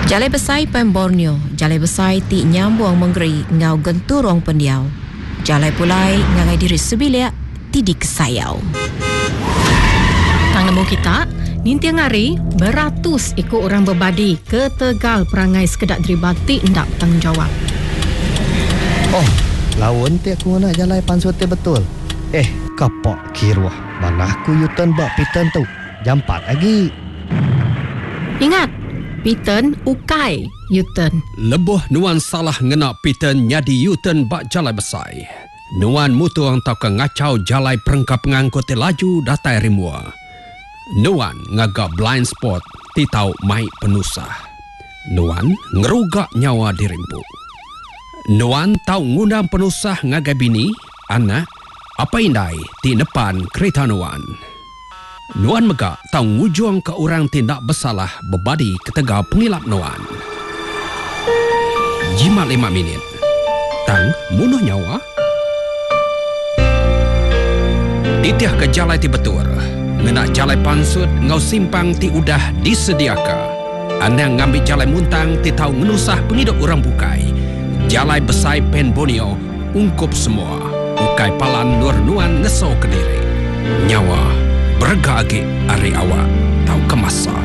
Jalai besai pen Borneo, jalai besai ti nyambung menggeri ngau genturong pendiau. Jalai pulai ngangai diri sebilia ti dikesayau. Tang nemu kita, ninti ngari beratus ikut orang berbadi ke Tegal perangai sekedak deribati ndak tanggungjawab. Oh, lawan ti aku nak jalai pansut betul. Kapok kirwah. Mana aku yutan bak pitan tu. Jam 4 lagi. Ingat, Piten ukai Yutan. Lebuh nuan salah ngena Piten nyadi Yutan bak jalai besai. Nuan mutuang tau ke ngacau jalai perengkap ngangkut laju datai rimua. Nuan ngagak blind spot ti tau mai penusah. Nuan ngerugak nyawa dirimpu. Nuan tau ngundang penusah ngagai bini, anak, apa indai ti depan kereta Nuan. Nuan megak tau ngujung ke orang tindak bersalah berbadi ke Tegal pengilap Nuan. Jimat 5 minit. Tang munuh nyawa. Ditiah ke jalai ti betul. Ngena jalai pansut ngau simpang ti udah disediaka. Anang ngambil jalai muntang ti tau ngenusah penghidup orang bukai. Jalai besai pen Borneo ungkup semua. Ukai palan nur Nuan ngeso ke diri. Nyawa berga agi ari awak tau kemasa.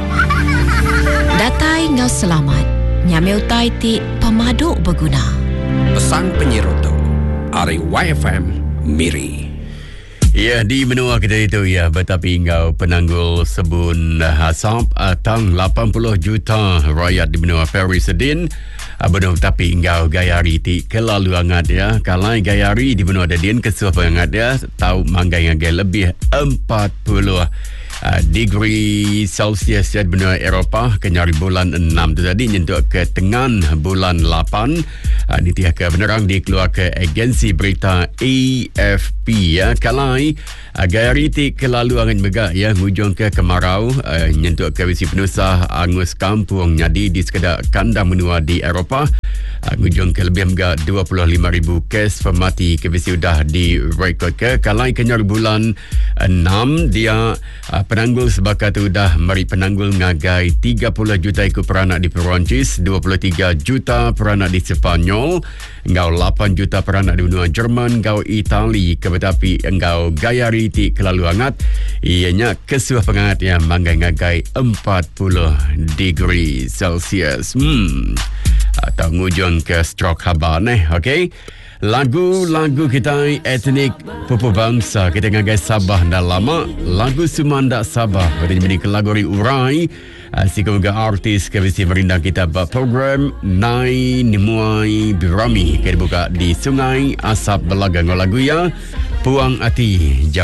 Datai ngau selamat. Nyameu tai ti pemaduk berguna. Pesan penyeroto ari YFM Miri. Ya, di benua kita itu ya, betapi engkau penanggul sebun asap tang 80 juta rakyat di benua Ferry Sedin. Benua tapi engkau gayari ti kelalu hangat ya. Kalau gayari di benua Dedin kesuah hangat ya, tahu manggai ngagai lebih 40 degree Celsius ya, benua Eropah kenyari bulan 6 tu tadi nyentuh ke tengan bulan 8. Ini tiap ke benerang dikeluar ke agensi berita AFP ya. Kalai gayari ti kelalu angin megak ya, hujung ke kemarau nyentuh ke visi penusah angus kampung nyadi di sekedar kandang benua di Eropah. Hujung ke lebih megak 25,000 kes pemati ke visi sudah direkod ke. Kalai kenyari bulan 6 dia penanggul sebakat sudah mari penanggul ngagai 30 juta ikut peranak di Perancis, 23 juta peranak di Sepanyol, engkau 8 juta peranak di benua Jerman, engkau Itali, kebetapi engkau gayari ti kelalu hangat, ianya kesuah penghangat yang manggai ngagai 40 degree Celsius. Atau ngujung ke stroke habar okey. Lagu-lagu kita etnik pupu bangsa kita ngagai Sabah dah lama, lagu Sumanda Sabah pada jadi kelagori urai sikoga artis ke visi merindang kita buat program Nai Nimuai Birami kita buka di Sungai Asap Belaga lagu ya Puang Ati.